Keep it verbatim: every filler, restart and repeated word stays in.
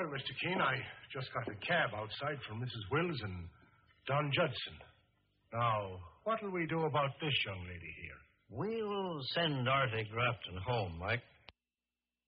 Well, Mister Keene, I just got a cab outside for Missus Wills and Don Judson. Now, what'll we do about this young lady here? We'll send Artie Grafton home, Mike.